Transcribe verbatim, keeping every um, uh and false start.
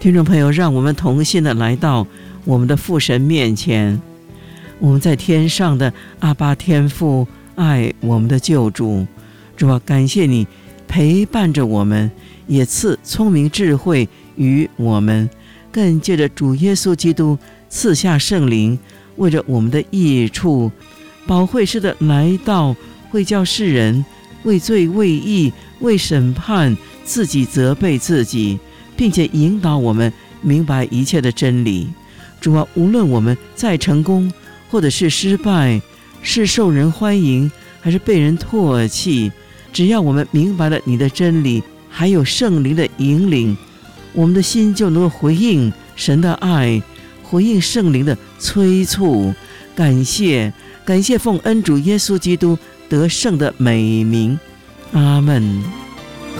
听众朋友，让我们同心的来到我们的父神面前。我们在天上的阿爸天父，爱我们的救主。主啊，感谢你陪伴着我们，也赐聪明智慧于我们，更借着主耶稣基督赐下圣灵，为着我们的益处，保惠师的来到，会叫世人为罪为义为审判自己责备自己，并且引导我们明白一切的真理。主啊，无论我们再成功或者是失败，是受人欢迎还是被人唾弃，只要我们明白了你的真理，还有圣灵的引领，我们的心就能够回应神的爱，回应圣灵的催促。感谢感谢奉恩主耶稣基督得胜的美名，阿们。